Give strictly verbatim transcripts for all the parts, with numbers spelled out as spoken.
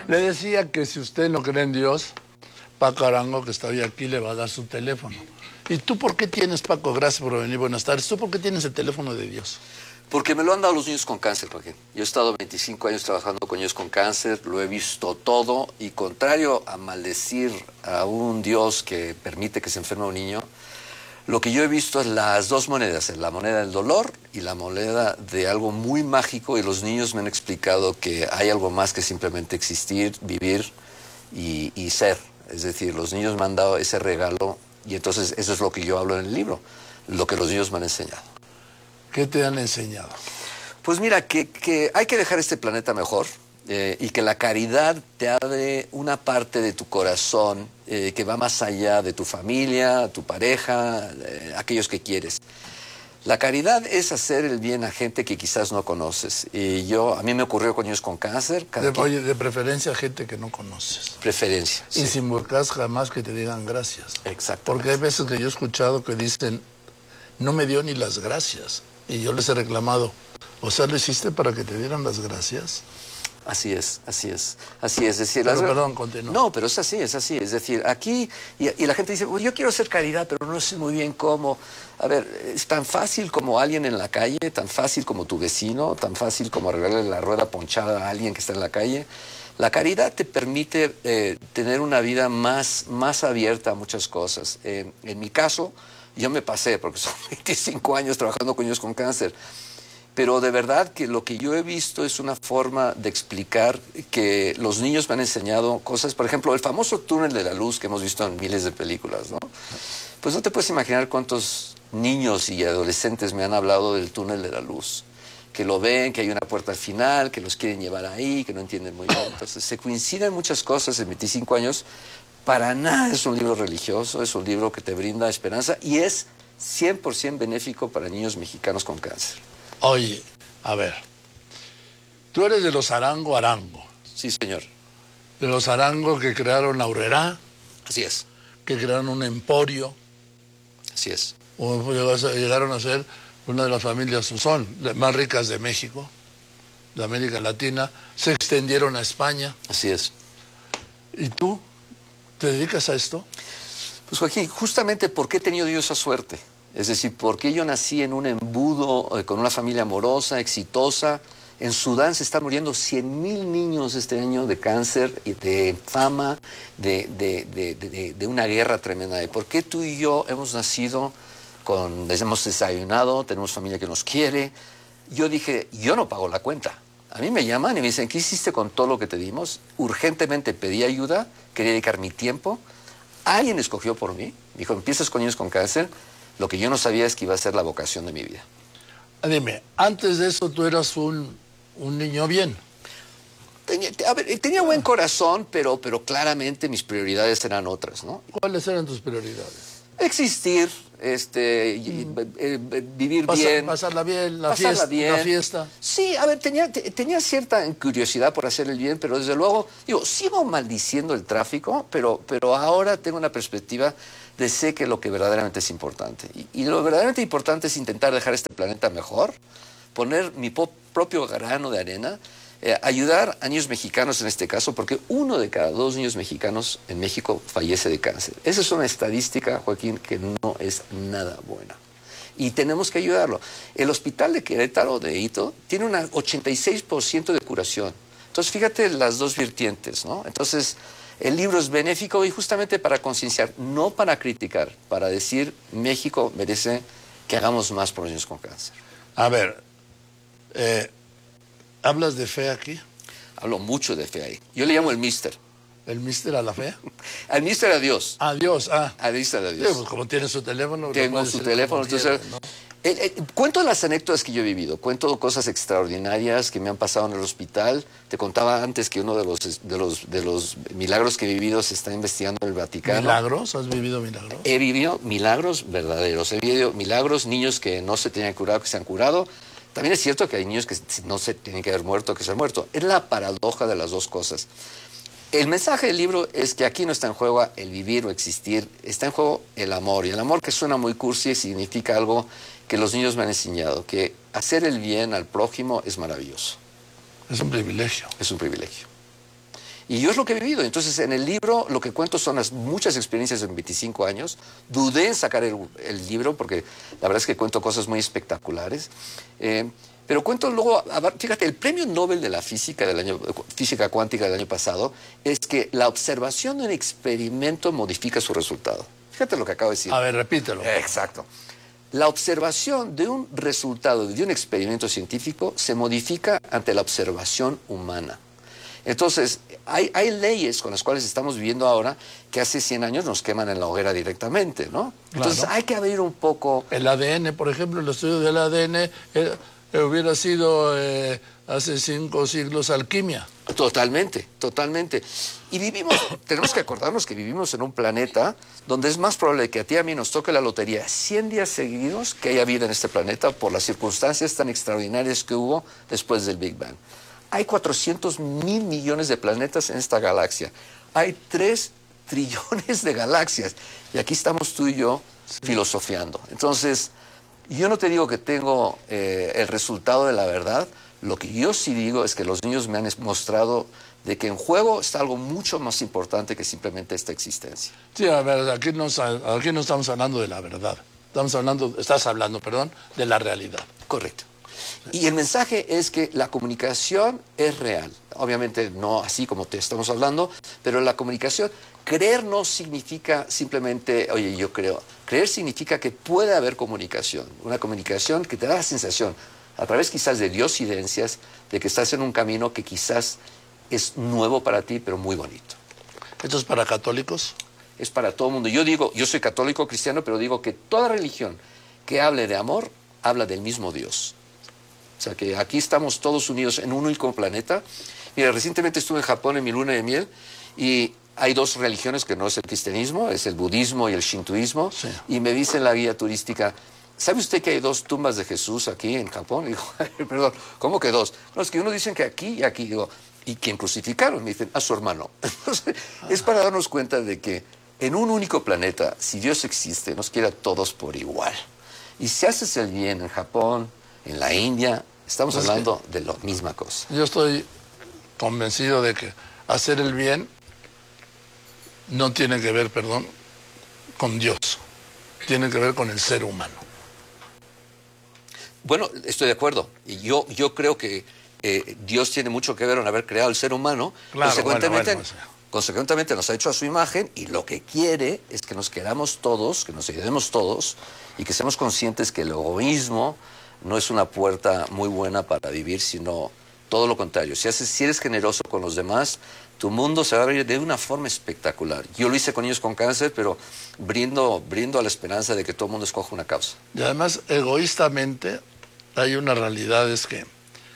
Le decía que si usted no cree en Dios, Paco Arango, que está hoy aquí, le va a dar su teléfono. ¿Y tú por qué tienes, Paco? Gracias por venir, buenas tardes. ¿Tú por qué tienes el teléfono de Dios? Porque me lo han dado los niños con cáncer, Joaquín. Yo he estado veinticinco años trabajando con niños con cáncer, lo he visto todo, y contrario a maldecir a un Dios que permite que se enferme un niño, lo que yo he visto es las dos monedas, la moneda del dolor y la moneda de algo muy mágico, y los niños me han explicado que hay algo más que simplemente existir, vivir y, y ser. Es decir, los niños me han dado ese regalo, y entonces eso es lo que yo hablo en el libro, lo que los niños me han enseñado. ¿Qué te han enseñado? Pues mira, que, que hay que dejar este planeta mejor, eh, y que la caridad te abre una parte de tu corazón eh, que va más allá de tu familia, tu pareja, eh, aquellos que quieres. La caridad es hacer el bien a gente que quizás no conoces. Y yo, a mí me ocurrió con niños con cáncer. De, oye, de preferencia gente que no conoces. Preferencia, Y sí. sin buscar jamás que te digan gracias. Exacto. Porque hay veces que yo he escuchado que dicen, no me dio ni las gracias. Y yo les he reclamado, o sea, ¿lo hiciste para que te dieran las gracias? Así es, así es, así es. es decir, pero, las... perdón, continúa. No, pero es así, es así. Es decir, aquí, y, y la gente dice, well, yo quiero hacer caridad, pero no sé muy bien cómo. A ver, es tan fácil como alguien en la calle, tan fácil como tu vecino, tan fácil como arreglarle la rueda ponchada a alguien que está en la calle. La caridad te permite eh, tener una vida más, más abierta a muchas cosas. Eh, en mi caso, yo me pasé, porque son veinticinco años trabajando con niños con cáncer. Pero de verdad que lo que yo he visto es una forma de explicar que los niños me han enseñado cosas. Por ejemplo, el famoso túnel de la luz que hemos visto en miles de películas, ¿no? Pues no te puedes imaginar cuántos niños y adolescentes me han hablado del túnel de la luz. Que lo ven, que hay una puerta al final, que los quieren llevar ahí, que no entienden muy bien. Entonces, se coinciden muchas cosas en veinticinco años. Para nada es un libro religioso, es un libro que te brinda esperanza y es cien por ciento benéfico para niños mexicanos con cáncer. Oye, a ver, tú eres de los Arango Arango. Sí, señor. De los Arango que crearon Aurrerá. Así es. Que crearon un emporio. Así es. O llegaron a ser una de las familias, son las más ricas de México, de América Latina. Se extendieron a España. Así es. ¿Y tú te dedicas a esto? Pues Joaquín, justamente porque he tenido yo esa suerte. Es decir, porque yo nací en un embudo, eh, con una familia amorosa, exitosa. En Sudán se están muriendo cien mil niños este año de cáncer, y de fama, de, de, de, de, de una guerra tremenda. ¿De por qué tú y yo hemos nacido, con, hemos desayunado, tenemos familia que nos quiere? Yo dije, yo no pago la cuenta. A mí me llaman y me dicen, ¿qué hiciste con todo lo que te dimos? Urgentemente pedí ayuda, quería dedicar mi tiempo. Alguien escogió por mí, dijo, empiezas con niños con cáncer. Lo que yo no sabía es que iba a ser la vocación de mi vida. Dime, antes de eso tú eras un, un niño bien. Tenía, a ver, tenía buen corazón, pero, pero claramente mis prioridades eran otras, ¿no? ¿Cuáles eran tus prioridades? Existir, este, mm. eh, eh, vivir Pasar, bien. Pasarla bien, la, pasarla fiesta, bien. la fiesta. Sí, a ver, tenía, tenía cierta curiosidad por hacer el bien, pero desde luego, digo, sigo maldiciendo el tráfico, pero, pero ahora tengo una perspectiva de sé que lo que verdaderamente es importante. Y, y lo verdaderamente importante es intentar dejar este planeta mejor, poner mi propio grano de arena, eh, ayudar a niños mexicanos en este caso, porque uno de cada dos niños mexicanos en México fallece de cáncer. Esa es una estadística, Joaquín, que no es nada buena. Y tenemos que ayudarlo. El hospital de Querétaro, de Hito, tiene un ochenta y seis por ciento de curación. Entonces, fíjate las dos vertientes, ¿no? Entonces, el libro es benéfico y justamente para concienciar, no para criticar, para decir, México merece que hagamos más por niños con cáncer. A ver, eh, ¿hablas de fe aquí? Hablo mucho de fe ahí. Yo le llamo el mister. ¿El mister a la fe? Al mister a Dios. A Dios, ah. Al mister a Dios. Sí, pues como tiene su teléfono. Tengo su teléfono, entonces... ¿no? Eh, eh, cuento las anécdotas que yo he vivido, cuento cosas extraordinarias que me han pasado en el hospital. Te contaba antes que uno de los, de los, de los milagros que he vivido se está investigando en el Vaticano. ¿Milagros? ¿Has vivido milagros? He vivido milagros verdaderos, he vivido milagros, niños que no se tenían curado, que se han curado. También es cierto que hay niños que no se tienen que haber muerto, que se han muerto. Es la paradoja de las dos cosas. El mensaje del libro es que aquí no está en juego el vivir o existir, está en juego el amor. Y el amor, que suena muy cursi, significa algo que los niños me han enseñado, que hacer el bien al prójimo es maravilloso. Es un privilegio. Es un privilegio. Y yo es lo que he vivido. Entonces, en el libro lo que cuento son las muchas experiencias en veinticinco años. Dudé en sacar el, el libro porque la verdad es que cuento cosas muy espectaculares. Eh, pero cuento luego, fíjate, el premio Nobel de la física, del año, física cuántica del año pasado es que la observación de un experimento modifica su resultado. Fíjate lo que acabo de decir. A ver, repítelo. Exacto. La observación de un resultado de un experimento científico se modifica ante la observación humana. Entonces, hay, hay leyes con las cuales estamos viviendo ahora que hace cien años nos queman en la hoguera directamente, ¿no? Entonces, Claro. hay que abrir un poco... El A D N, por ejemplo, el estudio del A D N eh, eh, hubiera sido eh, hace cinco siglos alquimia. Totalmente, totalmente. Y vivimos, tenemos que acordarnos que vivimos en un planeta donde es más probable que a ti y a mí nos toque la lotería cien días seguidos que haya vida en este planeta por las circunstancias tan extraordinarias que hubo después del Big Bang. Hay cuatrocientos mil millones de planetas en esta galaxia. Hay tres trillones de galaxias. Y aquí estamos tú y yo sí. filosofiando. Entonces, yo no te digo que tengo eh, el resultado de la verdad. Lo que yo sí digo es que los niños me han mostrado de que en juego está algo mucho más importante que simplemente esta existencia. Sí, a ver, aquí no, aquí no estamos hablando de la verdad. Estamos hablando, estás hablando, perdón, de la realidad. Correcto. Y el mensaje es que la comunicación es real. Obviamente no así como te estamos hablando, pero la comunicación, creer no significa simplemente, oye, yo creo. Creer significa que puede haber comunicación. Una comunicación que te da la sensación, a través quizás de diosidencias, de que estás en un camino que quizás es nuevo para ti, pero muy bonito. ¿Esto es para católicos? Es para todo el mundo. Yo digo, yo soy católico cristiano, pero digo que toda religión que hable de amor, habla del mismo Dios. O sea que aquí estamos todos unidos en un único planeta. Mira, recientemente estuve en Japón en mi luna de miel y hay dos religiones que no es el cristianismo, es el budismo y el shintoísmo. Sí. Y me dice en la guía turística, ¿sabe usted que hay dos tumbas de Jesús aquí en Japón? Y digo, perdón, ¿cómo que dos? No, es que uno dicen que aquí y aquí. Digo, ¿y quién crucificaron? Me dicen, a su hermano. Entonces, ah. es para darnos cuenta de que en un único planeta, si Dios existe, nos quiere a todos por igual. Y si haces el bien en Japón, en la India, estamos pues hablando de la misma cosa. Yo estoy convencido de que hacer el bien no tiene que ver, perdón, con Dios. Tiene que ver con el ser humano. Bueno, estoy de acuerdo. Y yo, yo creo que eh, Dios tiene mucho que ver con haber creado el ser humano. Claro, consecuentemente, bueno, bueno, sí. consecuentemente nos ha hecho a su imagen y lo que quiere es que nos queramos todos, que nos ayudemos todos y que seamos conscientes que el egoísmo no es una puerta muy buena para vivir, sino todo lo contrario. Si, haces, si eres generoso con los demás, tu mundo se va a abrir de una forma espectacular. Yo lo hice con ellos con cáncer, pero brindo, brindo a la esperanza de que todo el mundo escoja una causa. Y además, egoístamente, hay una realidad, es que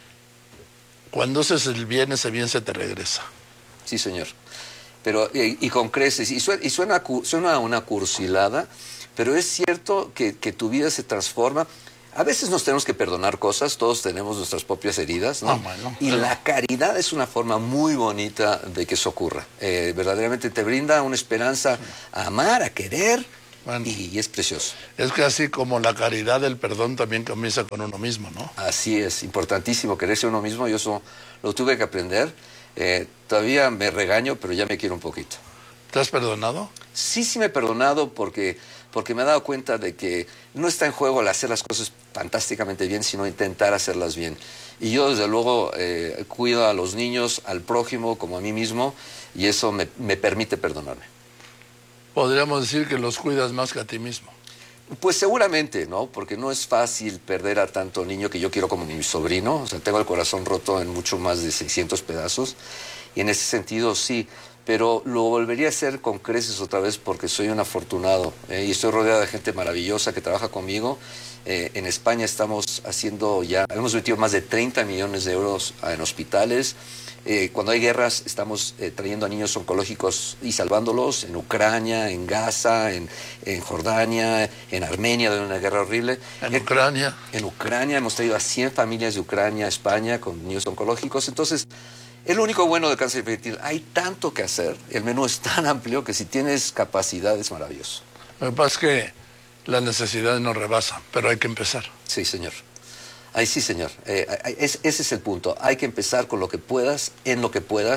cuando haces el bien, ese bien se te regresa. Sí, señor. Pero, y, y con creces, y suena, y suena, suena una cursilada, pero es cierto que, que tu vida se transforma. A veces nos tenemos que perdonar cosas, todos tenemos nuestras propias heridas, ¿no? Ah, bueno, y pero... la caridad es una forma muy bonita de que eso ocurra. Eh, verdaderamente te brinda una esperanza a amar, a querer, bueno, y, y es precioso. Es que así como la caridad, el perdón también comienza con uno mismo, ¿no? Así es, importantísimo quererse uno mismo, yo eso lo tuve que aprender. Eh, todavía me regaño, pero ya me quiero un poquito. ¿Te has perdonado? Sí, sí me he perdonado porque... porque me he dado cuenta de que no está en juego el hacer las cosas fantásticamente bien, sino intentar hacerlas bien. Y yo, desde luego, eh, cuido a los niños, al prójimo, como a mí mismo, y eso me, me permite perdonarme. Podríamos decir que los cuidas más que a ti mismo. Pues seguramente, ¿no? Porque no es fácil perder a tanto niño que yo quiero como mi sobrino. O sea, tengo el corazón roto en mucho más de seiscientos pedazos, y en ese sentido sí. Pero lo volvería a hacer con creces otra vez porque soy un afortunado eh, y estoy rodeado de gente maravillosa que trabaja conmigo. Eh, en España estamos haciendo ya, hemos metido más de treinta millones de euros en hospitales. Eh, cuando hay guerras estamos eh, trayendo a niños oncológicos y salvándolos en Ucrania, en Gaza, en, en Jordania, en Armenia, donde hay una guerra horrible. En Ucrania. En, en Ucrania hemos traído a cien familias de Ucrania a España con niños oncológicos. Entonces, es lo único bueno de cáncer infantil. Hay tanto que hacer. El menú es tan amplio que si tienes capacidad es maravilloso. Lo que pasa es que las necesidades nos rebasan, pero hay que empezar. Sí, señor. Ay, sí, señor. Eh, es, ese es el punto. Hay que empezar con lo que puedas, en lo que puedas,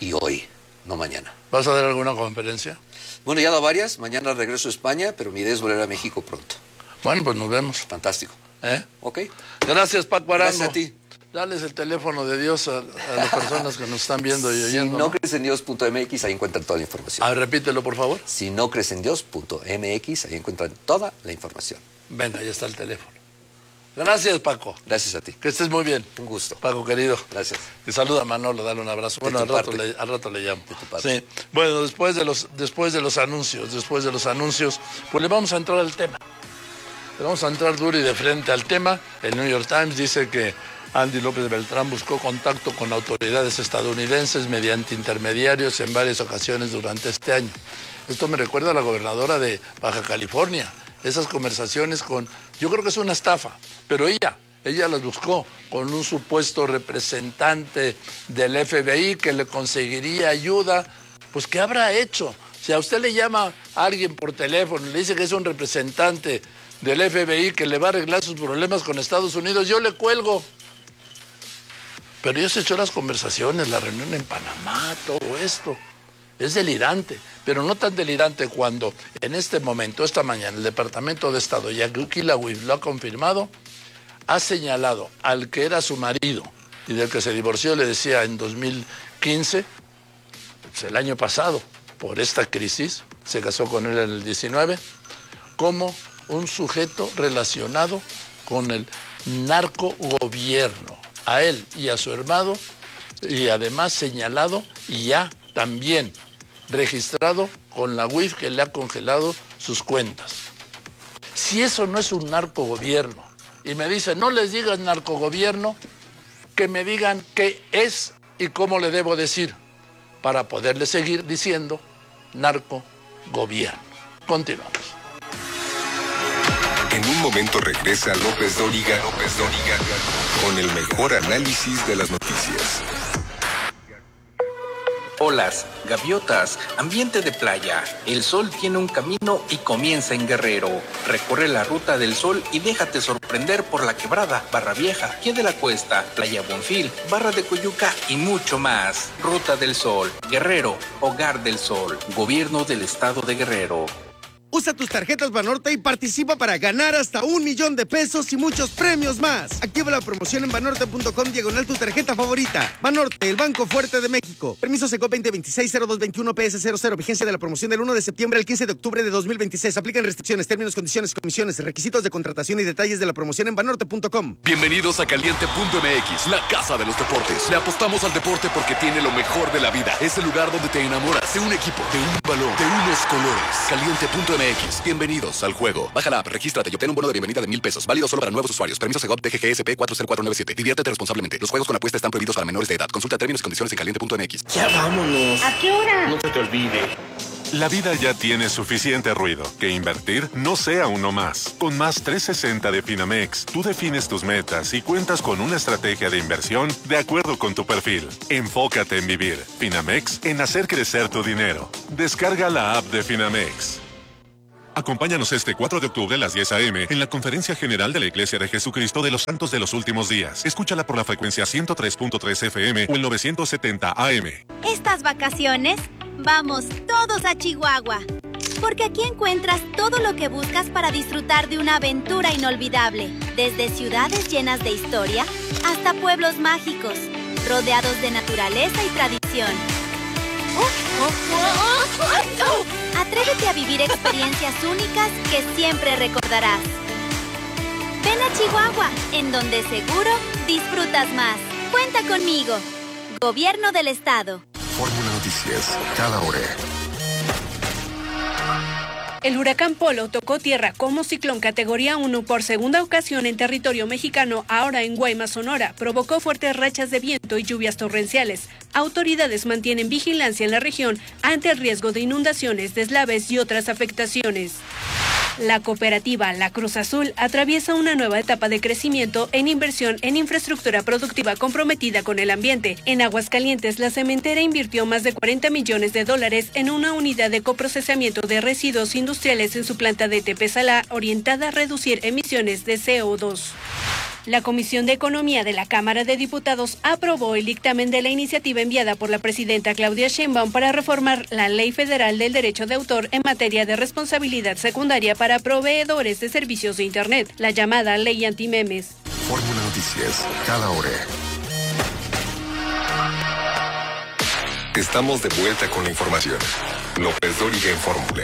y hoy, no mañana. ¿Vas a dar alguna conferencia? Bueno, ya he dado varias. Mañana regreso a España, pero mi idea es volver a México pronto. Bueno, pues nos vemos. Fantástico. ¿Eh? Ok. Gracias, Paco Arango. Gracias a ti. Dales el teléfono de Dios a, a las personas que nos están viendo y oyendo. Si no crees en Dios punto m x, ahí encuentran toda la información. A ver, repítelo, por favor. Si no crees en Dios punto m x, ahí encuentran toda la información. Venga, ya está el teléfono. Gracias, Paco. Gracias a ti. Que estés muy bien. Un gusto. Paco, querido. Gracias. Te saluda Manolo, dale un abrazo. Bueno, al rato, le, al rato le llamo. De tu parte. Sí. Bueno, después de, los, después de los anuncios, después de los anuncios, pues le vamos a entrar al tema. Le vamos a entrar duro y de frente al tema. El New York Times dice que Andy López Beltrán buscó contacto con autoridades estadounidenses mediante intermediarios en varias ocasiones durante este año. Esto me recuerda a la gobernadora de Baja California. Esas conversaciones con... Yo creo que es una estafa, pero ella, ella las buscó con un supuesto representante del F B I que le conseguiría ayuda. Pues, ¿qué habrá hecho? Si a usted le llama a alguien por teléfono y le dice que es un representante del F B I que le va a arreglar sus problemas con Estados Unidos, yo le cuelgo. Pero ella se echó las conversaciones, la reunión en Panamá, todo esto. Es delirante, pero no tan delirante cuando en este momento, esta mañana, el Departamento de Estado, y aquí la U I F lo ha confirmado, ha señalado al que era su marido y del que se divorció, le decía en dos mil quince, pues el año pasado, por esta crisis, se casó con él en el diecinueve, como un sujeto relacionado con el narcogobierno. A él y a su hermano, y además señalado y ya también registrado con la U I F que le ha congelado sus cuentas. Si eso no es un narcogobierno, y me dicen, no les digas narcogobierno, que me digan qué es y cómo le debo decir, para poderle seguir diciendo narcogobierno. Continuamos. En un momento regresa López Dóriga, López Dóriga, con el mejor análisis de las noticias. Olas, gaviotas, ambiente de playa. El sol tiene un camino y comienza en Guerrero. Recorre la ruta del sol y déjate sorprender por La Quebrada, Barra Vieja, Pie de la Cuesta, Playa Bonfil, Barra de Coyuca y mucho más. Ruta del Sol, Guerrero, Hogar del Sol, Gobierno del Estado de Guerrero. Usa tus tarjetas Banorte y participa para ganar hasta un millón de pesos y muchos premios más. Activa la promoción en banorte punto com diagonal tu tarjeta favorita. Banorte, el Banco Fuerte de México. Permiso Secop veinte veintiséis cero dos veintiuno P S cero cero. Vigencia de la promoción del uno de septiembre al quince de octubre de dos mil veintiséis. Aplican restricciones, términos, condiciones, comisiones, requisitos de contratación y detalles de la promoción en banorte punto com. Bienvenidos a Caliente punto m x, la casa de los deportes. Le apostamos al deporte porque tiene lo mejor de la vida. Es el lugar donde te enamoras de un equipo, de un balón, de unos colores. Caliente punto m x. Bienvenidos al juego. Baja la app, regístrate y obtén un bono de bienvenida de mil pesos. Válido solo para nuevos usuarios. Permiso Segov D G G S P cuatro cero cuatro nueve siete. Diviértete responsablemente. Los juegos con apuesta están prohibidos para menores de edad. Consulta términos y condiciones en caliente punto m x. Ya vámonos. ¿A qué hora? No se te olvide. La vida ya tiene suficiente ruido. Que invertir no sea uno más. Con Más trescientos sesenta de Finamex, tú defines tus metas y cuentas con una estrategia de inversión de acuerdo con tu perfil. Enfócate en vivir. Finamex, en hacer crecer tu dinero. Descarga la app de Finamex. Acompáñanos este cuatro de octubre a las diez a eme en la Conferencia General de la Iglesia de Jesucristo de los Santos de los Últimos Días. Escúchala por la frecuencia ciento tres punto tres F M o el novecientos setenta A M. Estas vacaciones, vamos todos a Chihuahua. Porque aquí encuentras todo lo que buscas para disfrutar de una aventura inolvidable. Desde ciudades llenas de historia hasta pueblos mágicos, rodeados de naturaleza y tradición. Atrévete a vivir experiencias únicas que siempre recordarás. Ven a Chihuahua, en donde seguro disfrutas más. Cuenta conmigo. Gobierno del Estado. Fórmula Noticias, cada hora. El huracán Polo tocó tierra como ciclón categoría uno por segunda ocasión en territorio mexicano, ahora en Guaymas, Sonora. Provocó fuertes rachas de viento y lluvias torrenciales. Autoridades mantienen vigilancia en la región ante el riesgo de inundaciones, deslaves y otras afectaciones. La cooperativa La Cruz Azul atraviesa una nueva etapa de crecimiento en inversión en infraestructura productiva comprometida con el ambiente. En Aguascalientes, la cementera invirtió más de cuarenta millones de dólares en una unidad de coprocesamiento de residuos industriales en su planta de Tepesalá, orientada a reducir emisiones de C O dos. La Comisión de Economía de la Cámara de Diputados aprobó el dictamen de la iniciativa enviada por la presidenta Claudia Sheinbaum para reformar la Ley Federal del Derecho de Autor en materia de responsabilidad secundaria para proveedores de servicios de Internet, la llamada Ley Antimemes. Fórmula Noticias, cada hora. Estamos de vuelta con la información. López Dóriga en Fórmula.